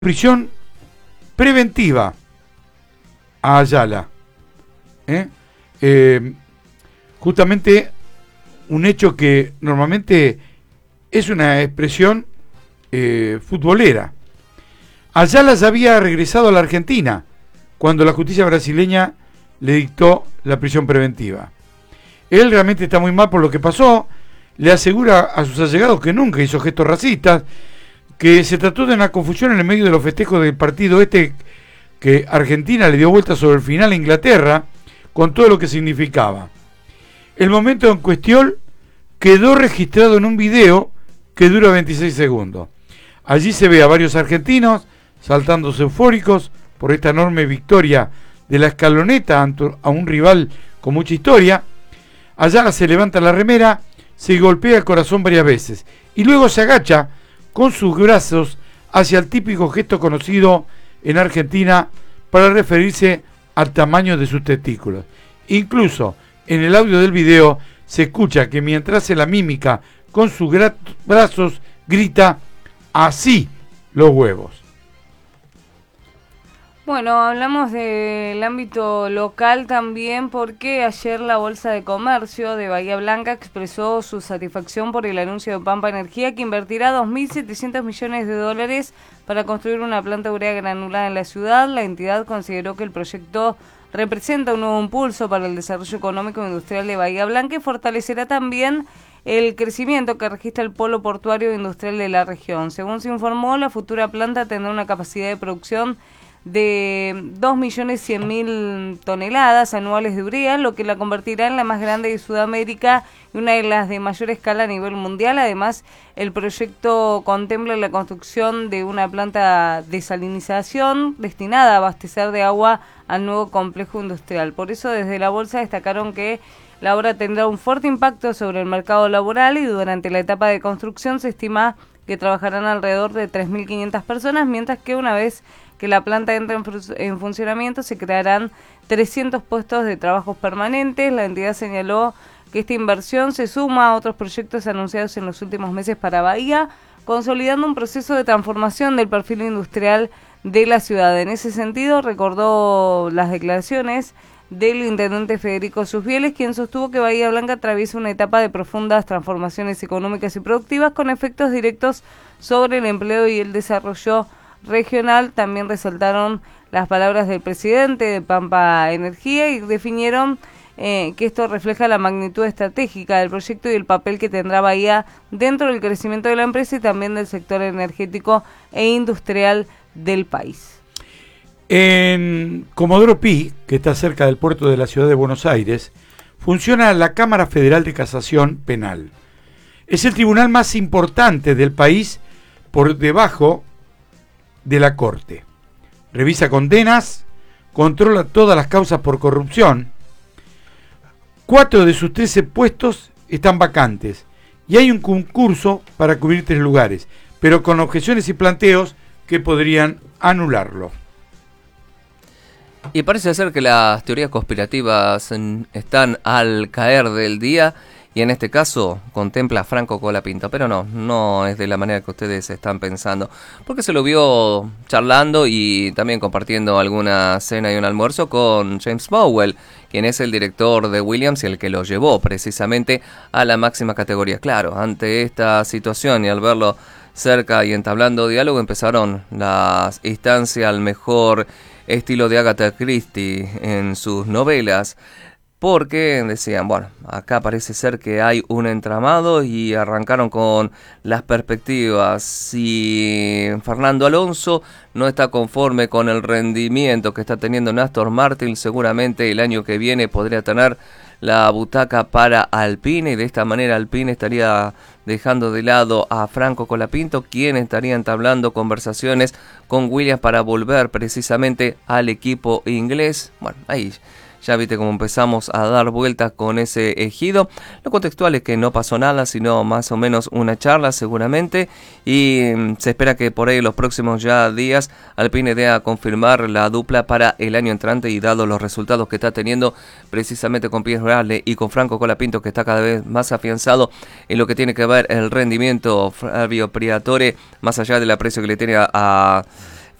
prisión preventiva a Ayala. Justamente un hecho que normalmente es una expresión futbolera. Ayala ya había regresado a la Argentina cuando la justicia brasileña le dictó la prisión preventiva. Él realmente está muy mal por lo que pasó, le asegura a sus allegados que nunca hizo gestos racistas, que se trató de una confusión en el medio de los festejos del partido que Argentina le dio vuelta sobre el final a Inglaterra, con todo lo que significaba. El momento en cuestión quedó registrado en un video que dura 26 segundos. Allí se ve a varios argentinos saltándose eufóricos por esta enorme victoria de la Escaloneta a un rival con mucha historia. Ayala se levanta la remera, se golpea el corazón varias veces y luego se agacha con sus brazos hacia el típico gesto conocido en Argentina para referirse al tamaño de sus testículos. Incluso en el audio del video se escucha que mientras hace la mímica con sus brazos grita: "Así los huevos". Bueno, hablamos del ámbito local también porque ayer la Bolsa de Comercio de Bahía Blanca expresó su satisfacción por el anuncio de Pampa Energía, que invertirá 2.700 millones de dólares para construir una planta de urea granulada en la ciudad. La entidad consideró que el proyecto representa un nuevo impulso para el desarrollo económico e industrial de Bahía Blanca y fortalecerá también el crecimiento que registra el polo portuario e industrial de la región. Según se informó, la futura planta tendrá una capacidad de producción de 2.100.000 toneladas anuales de urea, lo que la convertirá en la más grande de Sudamérica y una de las de mayor escala a nivel mundial. Además, el proyecto contempla la construcción de una planta de desalinización destinada a abastecer de agua al nuevo complejo industrial. Por eso, desde la Bolsa destacaron que la obra tendrá un fuerte impacto sobre el mercado laboral y durante la etapa de construcción se estima que trabajarán alrededor de 3.500 personas, mientras que una vez que la planta entre en funcionamiento se crearán 300 puestos de trabajos permanentes. La entidad señaló que esta inversión se suma a otros proyectos anunciados en los últimos meses para Bahía, consolidando un proceso de transformación del perfil industrial de la ciudad. En ese sentido, recordó las declaraciones del intendente Federico Susbieles, quien sostuvo que Bahía Blanca atraviesa una etapa de profundas transformaciones económicas y productivas con efectos directos sobre el empleo y el desarrollo regional. También resaltaron las palabras del presidente de Pampa Energía y definieron que esto refleja la magnitud estratégica del proyecto y el papel que tendrá Bahía dentro del crecimiento de la empresa y también del sector energético e industrial del país. En Comodoro Pi, que está cerca del puerto de la ciudad de Buenos Aires, funciona la Cámara Federal de Casación Penal. Es el tribunal más importante del país por debajo de la Corte. Revisa condenas, controla todas las causas por corrupción. 4 de sus 13 puestos están vacantes y hay un concurso para cubrir 3 lugares, pero con objeciones y planteos que podrían anularlo. Y parece ser que las teorías conspirativas están al caer del día y en este caso contempla a Franco Colapinto, pero no es de la manera que ustedes están pensando, porque se lo vio charlando y también compartiendo alguna cena y un almuerzo con James Bowell, quien es el director de Williams y el que lo llevó precisamente a la máxima categoría. Claro, ante esta situación y al verlo cerca y entablando diálogo, empezaron las instancias al mejor estilo de Agatha Christie en sus novelas, porque decían, bueno, acá parece ser que hay un entramado y arrancaron con las perspectivas. Si Fernando Alonso no está conforme con el rendimiento que está teniendo Aston Martin, seguramente el año que viene podría tener la butaca para Alpine y de esta manera Alpine estaría dejando de lado a Franco Colapinto, quien estaría entablando conversaciones con Williams para volver precisamente al equipo inglés. Bueno, ahí ya viste cómo empezamos a dar vueltas con ese ejido. Lo contextual es que no pasó nada, sino más o menos una charla seguramente. Y se espera que por ahí en los próximos ya días Alpine dé a confirmar la dupla para el año entrante. Y dado los resultados que está teniendo precisamente con Pierre Gasly y con Franco Colapinto, que está cada vez más afianzado en lo que tiene que ver el rendimiento, Fabio Briatore, más allá del aprecio que le tiene a